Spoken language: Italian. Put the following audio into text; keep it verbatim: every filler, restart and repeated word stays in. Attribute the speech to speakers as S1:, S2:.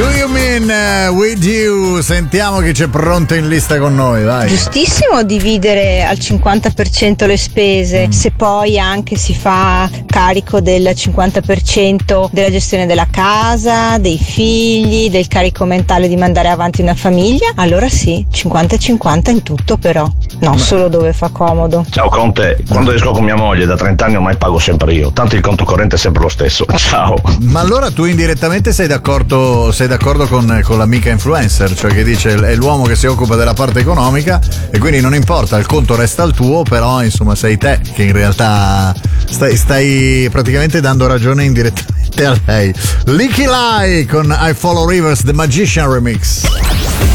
S1: Do you mean uh, with you? Sentiamo chi c'è pronto in lista con noi, vai.
S2: Giustissimo dividere al cinquanta per cento le spese, mm. se poi anche si fa carico del cinquanta per cento della gestione della casa, dei figli, del carico mentale di mandare avanti una famiglia, allora sì, cinquanta e cinquanta in tutto però, non solo dove fa comodo.
S3: Ciao Conte, quando esco con mia moglie da trenta anni ormai pago sempre io, tanto il conto corrente è sempre lo stesso. Ciao.
S1: Ma allora tu indirettamente sei d'accordo, sei d'accordo con, con l'amica influencer, cioè che dice è l'uomo che si occupa della parte economica e quindi non importa, il conto resta il tuo, però insomma sei te che in realtà stai, stai praticamente dando ragione indirettamente a lei. Licky Lie con I Follow Rivers, The Magician Remix.